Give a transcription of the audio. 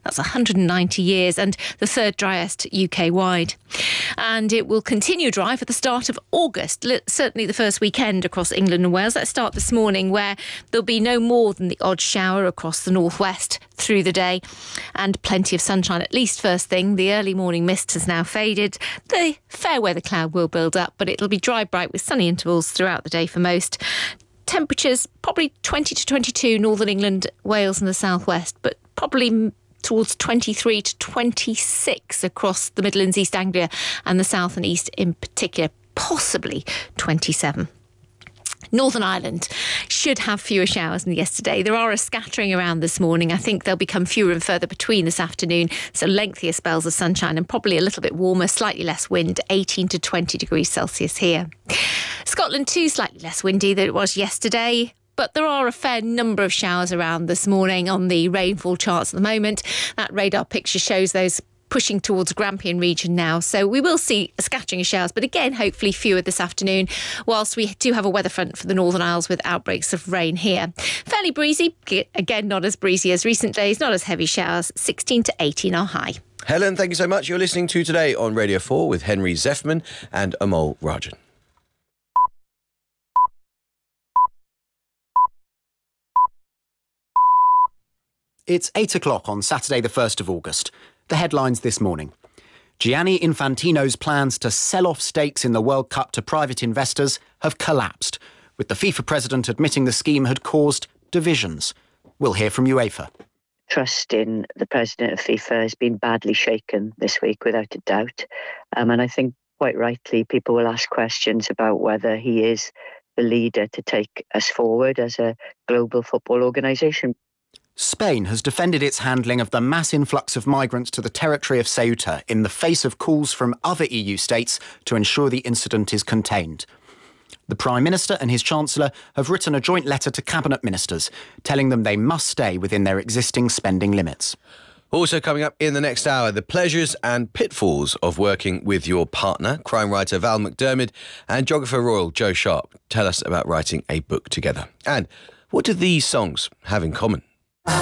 That's 190 years and the third driest UK-wide. And it will continue dry for the start of August, certainly the first weekend across England and Wales. Let's start this morning, where there'll be no more than the odd shower across the northwest through the day and plenty of sunshine, at least first thing. The early morning mist has now faded. The fair weather cloud will build up, but it'll be dry, bright with sunny intervals throughout the day for most. Temperatures probably 20 to 22 northern England, Wales and the southwest, but probably towards 23 to 26 across the Midlands, East Anglia and the south and east in particular, possibly 27. Northern Ireland should have fewer showers than yesterday. There are a scattering around this morning. I think they'll become fewer and further between this afternoon. So lengthier spells of sunshine and probably a little bit warmer, slightly less wind, 18 to 20 degrees Celsius here. Scotland too, slightly less windy than it was yesterday. But there are a fair number of showers around this morning on the rainfall charts at the moment. That radar picture shows those pushing towards Grampian region now. So we will see a scattering of showers, but again, hopefully fewer this afternoon, whilst we do have a weather front for the Northern Isles with outbreaks of rain here. Fairly breezy, again, not as breezy as recent days, not as heavy showers, 16 to 18 are high. Helen, thank you so much. You're listening to Today on Radio 4 with Henry Zeffman and Amol Rajan. It's 8 o'clock on Saturday the 1st of August. The headlines this morning. Gianni Infantino's plans to sell off stakes in the World Cup to private investors have collapsed, with the FIFA president admitting the scheme had caused divisions. We'll hear from UEFA. Trust in the president of FIFA has been badly shaken this week, without a doubt. And I think quite rightly people will ask questions about whether he is the leader to take us forward as a global football organisation. Spain has defended its handling of the mass influx of migrants to the territory of Ceuta in the face of calls from other EU states to ensure the incident is contained. The Prime Minister and his Chancellor have written a joint letter to Cabinet Ministers, telling them they must stay within their existing spending limits. Also coming up in the next hour, the pleasures and pitfalls of working with your partner. Crime writer Val McDermid and geographer royal Joe Sharp tell us about writing a book together. And what do these songs have in common?